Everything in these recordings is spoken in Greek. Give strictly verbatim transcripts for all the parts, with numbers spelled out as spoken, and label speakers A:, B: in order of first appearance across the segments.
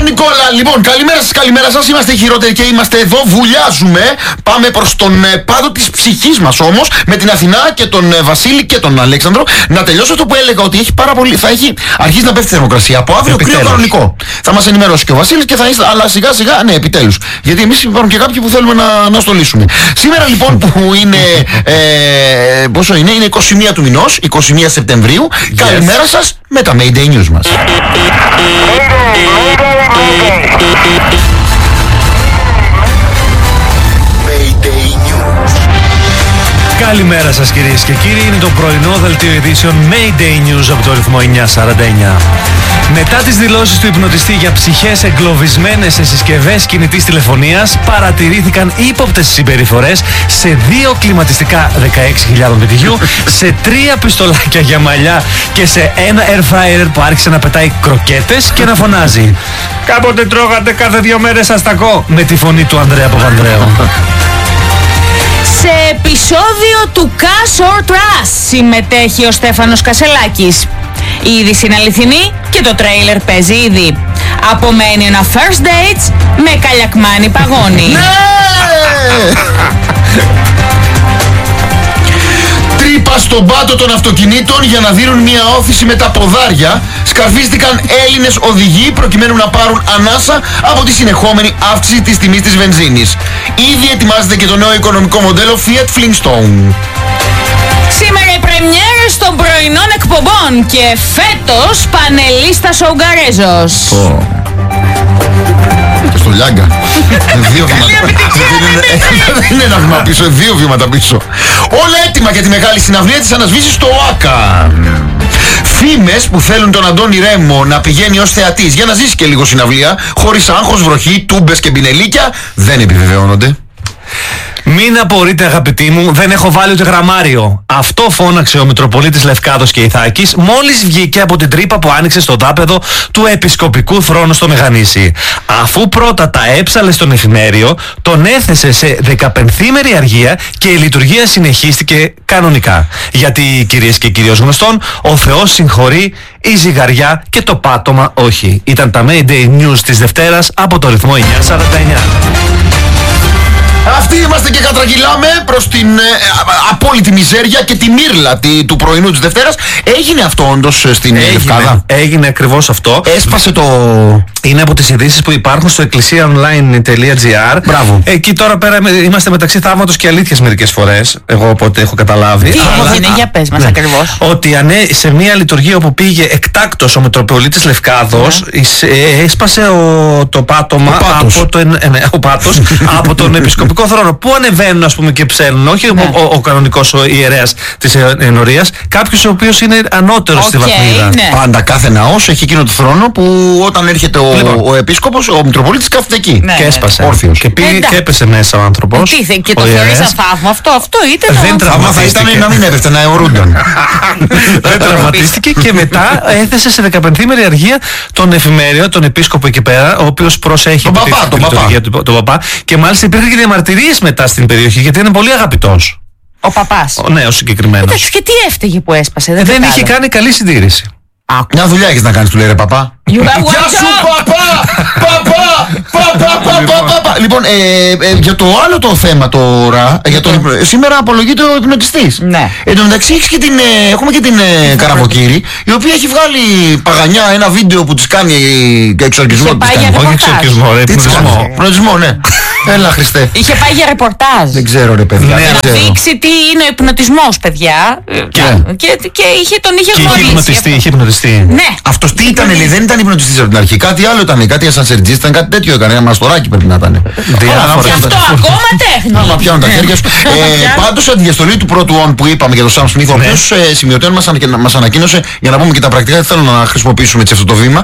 A: Νικόλα. Λοιπόν, καλημέρα σας, καλημέρα σας. Είμαστε χειρότεροι και είμαστε εδώ. Βουλιάζουμε. Πάμε προς τον ε, πάδο της ψυχής μας όμως, με την Αθηνά και τον ε, Βασίλη και τον Αλέξανδρο. Να τελειώσω αυτό που έλεγα, ότι έχει πάρα πολύ, θα έχει αρχίσει να πέφτει η θερμοκρασία. Από αύριο κρύο κανονικό. Θα μας ενημερώσει και ο Βασίλης και θα είστε, αλλά σιγά σιγά, ναι, επιτέλους. Γιατί εμείς υπάρχουν και κάποιοι που θέλουμε να, να στολίσουμε. Σήμερα λοιπόν που είναι, ε, πόσο είναι, είναι είκοσι μία του μηνός, είκοσι μία Σεπτεμβρίου. Yes. Καλημέρα σας με τα Mayday News μας.
B: Καλημέρα σας κυρίες και κύριοι, είναι το πρωινό δελτίο ειδήσεων Mayday News από το ρυθμό εννιακόσια σαράντα εννιά. Μετά τις δηλώσεις του υπνοτιστή για ψυχές εγκλωβισμένες σε συσκευές κινητής τηλεφωνίας, παρατηρήθηκαν ύποπτες συμπεριφορές σε δύο κλιματιστικά δεκαέξι χιλιάδων πετυχιού, σε τρία πιστολάκια για μαλλιά και σε ένα air fryer που άρχισε να πετάει κροκέτες και να φωνάζει «Κάποτε τρώγατε κάθε δύο μέρες αστακό» με τη φωνή του Ανδρέα Παπανδρέου.
C: Σε επεισόδιο του Cash or Trash συμμετέχει ο Στέφανος Κασελάκης. Η είδηση είναι αληθινή και το τρέιλερ παίζει ήδη. Απομένει ένα first dates με καλιακμάνι παγώνι.
A: Τρύπα στον πάτο των αυτοκινήτων για να δίνουν μια όθηση με τα ποδάρια. Σκαρφίστηκαν Έλληνες οδηγοί προκειμένου να πάρουν ανάσα από τη συνεχόμενη αύξηση της τιμής της βενζίνης. Ήδη ετοιμάζεται και το νέο οικονομικό μοντέλο Fiat Flintstone.
C: Σήμερα οι πρεμιέρες των πρωινών εκπομπών και φέτος πανελίστας ο Ουγγαρέζος.
A: Oh. Και στο Λιάγκα. Δύο βήματα. Δεν είναι ένα βήμα πίσω, δύο βήματα πίσω. Όλα έτοιμα για τη μεγάλη συναυλία της ανασβήσης στο ΟΑΚΑ. Φήμες που θέλουν τον Αντώνη Ρέμο να πηγαίνει ως θεατής για να ζήσει και λίγο συναυλία, χωρίς άγχος, βροχή, τούμπες και μπινελίκια, δεν επιβεβαιώνονται.
B: Μην απορείτε αγαπητοί μου, δεν έχω βάλει ούτε γραμμάριο. Αυτό φώναξε ο Μητροπολίτης Λευκάδος και Ιθάκης μόλις βγήκε από την τρύπα που άνοιξε στο δάπεδο του επισκοπικού θρόνου στο Μεγανήσι. Αφού πρώτα τα έψαλε στον εφημέριο, τον έθεσε σε δεκαπενθήμερη αργία και η λειτουργία συνεχίστηκε κανονικά. Γιατί κυρίες και κύριοι ως γνωστόν, ο Θεός συγχωρεί, η ζυγαριά και το πάτωμα όχι. Ήταν τα Mayday News της Δευτέρας από το ρυθμό εννιακόσια σαράντα εννιά.
A: Αυτοί είμαστε και κατραγγυλάμε προς την ε, απόλυτη μιζέρια και τη μύρλα τη, του πρωινού της Δευτέρας. Έγινε αυτό όντως στην Λευκάδα?
B: Έγινε ακριβώς αυτό.
A: Έσπασε το...
B: Είναι από τις ειδήσεις που υπάρχουν στο εκκλησία online τελεία τζι άρ.
A: Μπράβο.
B: Εκεί τώρα πέρα είμαστε μεταξύ θαύματος και αλήθειας μερικές φορές. Εγώ οπότε έχω καταλάβει.
C: Τι έγινε, για πες μας, ναι, ακριβώς.
B: Ότι ανέ, σε μια λειτουργία όπου πήγε εκτάκτος ο Μητροπολίτης Λευκάδος, yeah. έσπασε ο, το πάτωμα από, το, ναι, ο πάτος, από τον επισκοπικό θρόνο. Πού ανεβαίνουν ας πούμε και ψέλνουν, όχι yeah. ο, ο, ο κανονικός ο ιερέας της ενορίας, κάποιος ο οποίος είναι ανώτερος okay, στη βαθμίδα.
A: Ναι. Πάντα κάθε ναός έχει εκείνο το θρόνο που όταν έρχεται ο, λοιπόν. ο επίσκοπος, ο Μητροπολίτης κάθεται εκεί.
B: Ναι, και έσπασε.
A: Όρθιος.
B: Και πήγε και έπεσε μέσα ο άνθρωπος.
C: Τι και το θεωρείς θαύμα αυτό, αυτό ήταν.
A: Δεν τραυματίστηκε. Θα ήταν να μην έπεφτε, να αιωρούνταν.
B: Δεν τραυματίστηκε και μετά έθεσε σε δεκαπενθήμερη αργία τον εφημέριο, τον επίσκοπο εκεί πέρα, ο οποίος προσέχει
A: τον παπά, τον
B: παπά. Του, τον παπά. Και μάλιστα υπήρχαν και διαμαρτυρίες μετά στην περιοχή γιατί είναι πολύ αγαπητός.
C: Ο παπάς.
B: Ο νέος συγκεκριμένος.
C: Εντάξει, και τι έφταιγε που έσπασε, δεν,
B: δεν είχε κάνει καλή συντήρηση.
A: Μια δουλειά έχεις να κάνεις, του λέει ρε παπά. Γεια σου παπά! Παπά! Παπά! Παπά! Λοιπόν, για το άλλο το θέμα τώρα, σήμερα απολογείται ο υπνοτιστής.
C: Ναι.
A: Εν τω μεταξύ έχουμε και την Καραβοκύρη, η οποία έχει βγάλει παγανιά ένα βίντεο που της κάνει εξορκισμό.
B: Όχι εξορκισμό, ρε, υπνοτισμό.
A: Υπνοτισμό, ναι. Έλα Χριστέ.
C: Είχε πάει για ρεπορτάζ.
A: Δεν ξέρω ρε παιδιά.
C: Για να δείξει τι είναι ο υπνοτισμός, παιδιά. Και τον είχε γνωρίσει.
B: Είχε υπνοτιστεί.
C: Ναι.
A: Αυτός τι ήταν, λέει, δεν ήταν υπνοτιστής από την αρχή. Κάτι άλλο ήταν, κάτι ασανσερτζής, ήταν κάτι τέτοιο έκανε. Ένα μαστοράκι πρέπει να ήταν.
C: Αυτό ακόμα τέχνη.
A: Να πιάνουν τα χέρια σου. Πάντως η αντιδιαστολή του πρώτου on που είπαμε για τον Σαμ Σμιθ, ο οποίος σημειωτέων μας ανακοίνωσε, για να πούμε και τα πρακτικά, δεν θέλω να χρησιμοποιήσουμε αυτό το βήμα,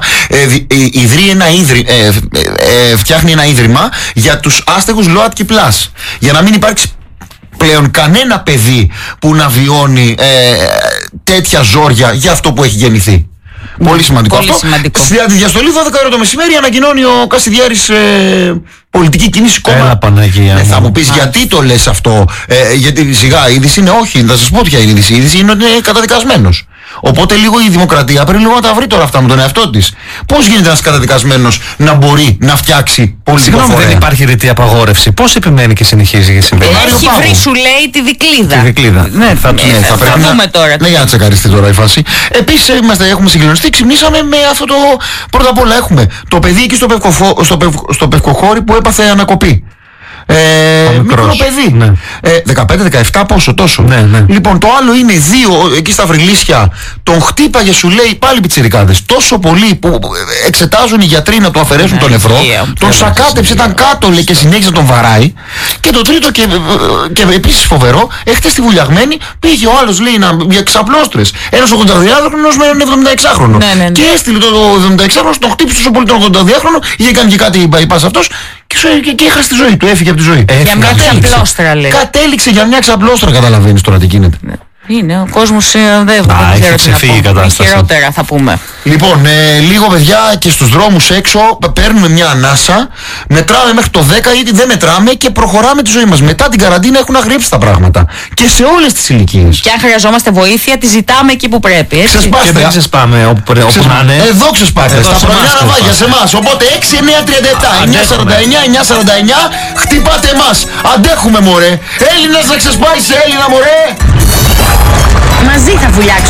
A: φτιάχνει ένα ίδρυμα για τους άστεγους ΛΟΑΤΚΙ Plus. Για να μην υπάρξει πλέον κανένα παιδί που να βιώνει ε, τέτοια ζόρια για αυτό που έχει γεννηθεί. Ναι, πολύ σημαντικό
C: πολύ
A: αυτό.
C: Σημαντικό.
A: Στη διαστολή δώδεκα ώρα το μεσημέρι ανακοινώνει ο Κασιδιάρης ε, πολιτική κίνηση κόμμα.
B: Έλα Παναγία.
A: Ε, θα μου πεις γιατί το λες αυτό, ε, γιατί σιγά η είδηση είναι όχι, θα σας πω ποια είναι η είδηση. Η είδηση είναι ότι είναι καταδικασμένος. Οπότε λίγο η δημοκρατία πρέπει λίγο να τα βρει τώρα αυτά με τον εαυτό της. Πώς γίνεται ένας καταδικασμένος να μπορεί να φτιάξει πολιτικό φορέα?
B: Συγγνώμη, δεν υπάρχει ρητή απαγόρευση. Πώς επιμένει και συνεχίζει και συμβαίνει?
C: Έχει βρει, σου λέει, τη δικλίδα.
B: Τη δικλίδα.
A: Ναι, θα, ναι, θα, θα πρέπει
C: δούμε
A: να...
C: τώρα.
A: Ναι, για να τσεκαριστεί τώρα η φάση. Επίσης είμαστε, έχουμε συγκλονιστεί, ξυπνήσαμε με αυτό το... Πρώτα απ' όλα έχουμε το παιδί εκεί στο, Πευκοφο... στο, Πευ... στο Πευκοχώρι που έπαθε ανακοπή. Ε, μικρό παιδί.
B: Ναι.
A: Ε, δεκαπέντε δεκαεπτά πόσο τόσο.
B: Ναι, ναι.
A: Λοιπόν, το άλλο είναι δύο εκεί στα Βρυλίσια. Τον χτύπαγε, σου λέει, πάλι πιτσιρικάδες. Τόσο πολύ που εξετάζουν οι γιατροί να του αφαιρέσουν
C: Ναι,
A: τον νεφρό.
C: yeah,
A: Τον σακάτεψε, ήταν κάτω, λέει, και συνέχισε να τον βαράει. Και το τρίτο και, και επίσης φοβερό, έχετε στη Βουλιαγμένη πήγε ο άλλος, λέει, να, για ξαπλώστρες. Ένας ογδονταδυάχρονος με έναν εβδομηνταεξάχρονο.
C: Ναι, ναι, ναι.
A: Και έστειλε το εβδομηνταεξάχρονο, τον χτύπησε τόσο πολύ τον ογδονταδυάχρονο, είχε κάνει και κάτι bypass αυτός. Και, και, και έχασε τη ζωή του, έφυγε από τη ζωή.
C: Για μια ξαπλώστρα, λέει.
A: Κατέληξε για μια ξαπλώστρα, καταλαβαίνεις τώρα τι γίνεται.
C: Είναι, ο κόσμος ε, δεν
B: Α, έχει
C: ξέρω τι
B: ξεφύγει
C: να
B: η
C: πω.
B: κατάσταση.
C: Χειρότερα θα πούμε.
A: Λοιπόν, ε, λίγο παιδιά και στους δρόμους έξω παίρνουμε μια ανάσα, μετράμε μέχρι το δέκα ή δεν μετράμε και προχωράμε τη ζωή μας. Μετά την καραντίνα έχουν αγριέψει τα πράγματα. Και σε όλες τις ηλικίες.
C: Και αν χρειαζόμαστε βοήθεια, τη ζητάμε εκεί που πρέπει. Έτσι.
A: Ξεσπάστε.
B: Και δεν ξεσπάμε όπου, όπου
A: Ξεσ...
B: να είναι.
A: Εδώ ξεσπάστε.
B: Εδώ
A: Στα
B: σε
A: πρωινά
B: εμάς
A: ναυάγια σε
B: ξεσπάστε.
A: εμάς. Οπότε έξι εννιά τριάντα επτά εννιά σαράντα εννιά εννιά σαράντα εννιά χτυπάτε εμάς. Αντέχουμε, μωρέ. Έλληνας να ξεσπάει σε Έλληνα, μωρέ.
C: Μαζί θα βουλιάξουμε.